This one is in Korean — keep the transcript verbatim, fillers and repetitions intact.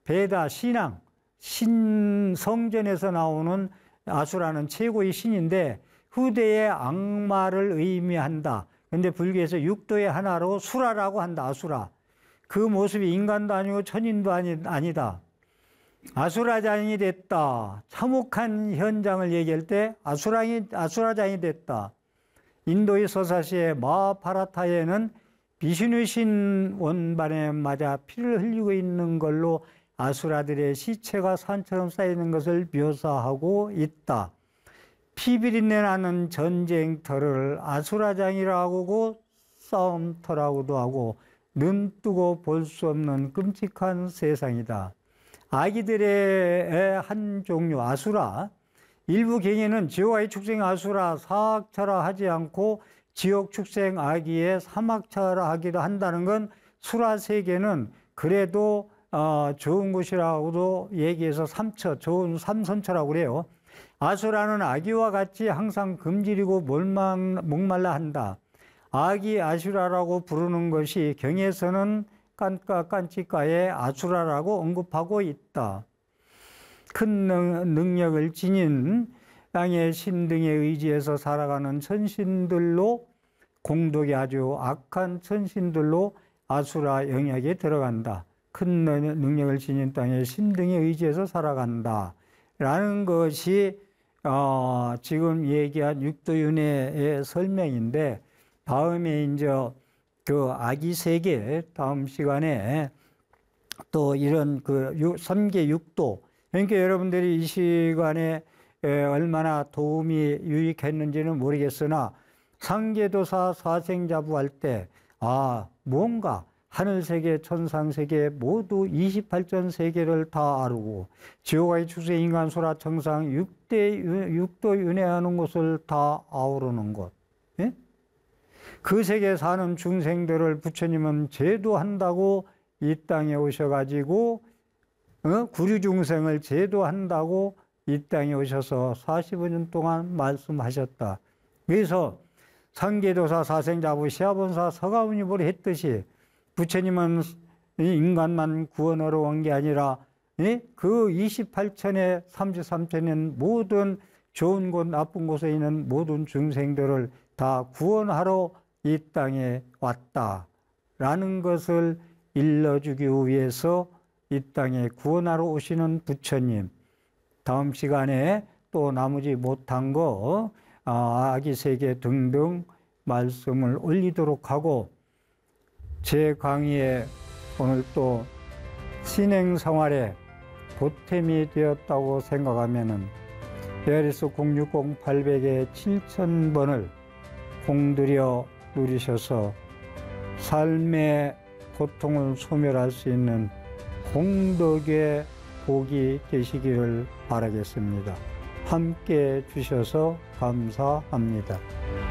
베다 신앙, 신 성전에서 나오는 아수라는 최고의 신인데 후대의 악마를 의미한다. 근데 불교에서 육도의 하나로 수라라고 한다. 아수라. 그 모습이 인간도 아니고 천인도 아니, 아니다. 아수라장이 됐다. 참혹한 현장을 얘기할 때 아수라장이, 아수라장이 됐다. 인도의 서사시의 마하파라타에는 비슈누신 원반에 맞아 피를 흘리고 있는 걸로 아수라들의 시체가 산처럼 쌓이는 것을 묘사하고 있다. 피비린내 나는 전쟁터를 아수라장이라고 하고 싸움터라고도 하고 눈 뜨고 볼 수 없는 끔찍한 세상이다. 아기들의 한 종류 아수라, 일부 경에는 지옥의 축생 아수라 사악처라 하지 않고 지옥 축생 아기의 사막처라 하기도 한다는 건 수라 세계는 그래도 어, 좋은 곳이라고도 얘기해서 삼처, 좋은 삼선처라고 그래요. 아수라는 아기와 같이 항상 금질이고 몰망, 목말라 한다. 아기 아수라라고 부르는 것이 경에서는 깐까 깐치까의 아수라라고 언급하고 있다. 큰 능력을 지닌 땅의 신 등에 의지해서 살아가는 천신들로 공덕이 아주 악한 천신들로 아수라 영역에 들어간다. 큰 능력을 지닌 땅의 신 등에 의지해서 살아간다. 라는 것이 어, 지금 얘기한 육도윤회의 설명인데 다음에 이제 그 아기 세계 다음 시간에 또 이런 그 삼계 육도 그러니까 여러분들이 이 시간에 얼마나 도움이 유익했는지는 모르겠으나 상계도사 사생자부할 때 아 뭔가 하늘세계 천상세계 모두 이십팔 전 세계를 다 아르고 지옥의 추세 인간소라 청상 육대 육도 윤회하는 곳을 다 아우르는 곳. 예? 그 세계에 사는 중생들을 부처님은 제도한다고 이 땅에 오셔가지고 어? 구류중생을 제도한다고 이 땅에 오셔서 사십오 년 동안 말씀하셨다. 그래서 상계도사 사생자부 시아본사 서가모니불이 했듯이 부처님은 인간만 구원하러 온 게 아니라 그 이십팔 천에 삼십삼 천인 모든 좋은 곳 나쁜 곳에 있는 모든 중생들을 다 구원하러 이 땅에 왔다라는 것을 일러주기 위해서 이 땅에 구원하러 오시는 부처님, 다음 시간에 또 나머지 못한 거 아기 세계 등등 말씀을 올리도록 하고 제 강의에 오늘 또 신행생활에 보탬이 되었다고 생각하면은 에아리스 공육공 팔백에 칠천 번을 공들여 누리셔서 삶의 고통을 소멸할 수 있는 공덕의 복이 되시기를 바라겠습니다. 함께 해주셔서 감사합니다.